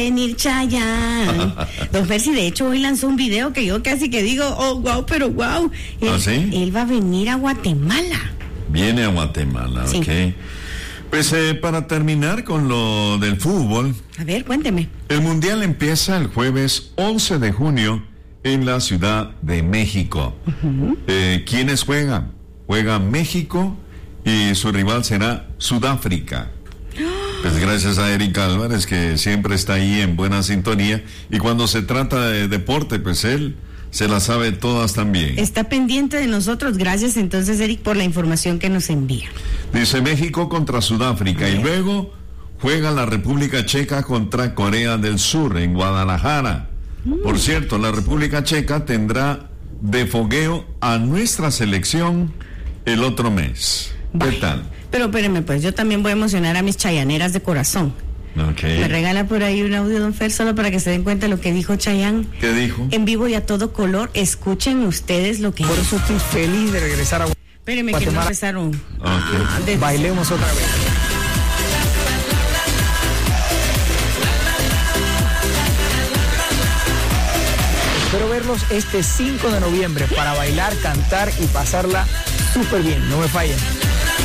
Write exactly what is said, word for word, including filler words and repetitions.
venir Chayanne. Don Fersi, de hecho, hoy lanzó un video que yo casi que digo, oh, wow, pero wow. Él, ¿Ah, sí? Él va a venir a Guatemala. Viene a Guatemala, sí. Ok. Pues eh, para terminar con lo del fútbol. A ver, cuénteme. El Mundial empieza el jueves once de junio en la Ciudad de México. Uh-huh. Eh, ¿Quiénes juegan? Juega México y su rival será Sudáfrica. Pues gracias a Erika Álvarez, que siempre está ahí en buena sintonía, y cuando se trata de deporte, pues él se la sabe todas también. Está pendiente de nosotros. Gracias entonces, Eric, por la información que nos envía. Dice México contra Sudáfrica y luego juega la República Checa contra Corea del Sur en Guadalajara. Mm. Por cierto, la República Checa tendrá de fogueo a nuestra selección el otro mes. ¿Qué Bye. tal? Pero espéreme, pues yo también voy a emocionar a mis chayaneras de corazón. Okay. Me regala por ahí un audio, don Fer, solo para que se den cuenta de lo que dijo Chayanne. ¿Qué dijo? En vivo y a todo color, escuchen ustedes lo que... Por eso estoy feliz de regresar a Espéreme, que no empezaron. Okay. Ah, de... Bailemos otra vez. Espero verlos este cinco de noviembre para bailar, cantar y pasarla súper bien. No me fallen.